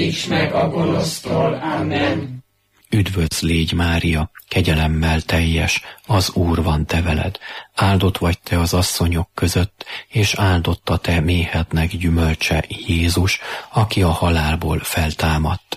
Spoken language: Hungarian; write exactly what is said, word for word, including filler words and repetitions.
Segíts meg a gonosztól. Amen. Üdvözl légy, Mária, kegyelemmel teljes, az Úr van te veled. Áldott vagy te az asszonyok között, és áldott a te méhednek gyümölcse, Jézus, aki a halálból feltámadt.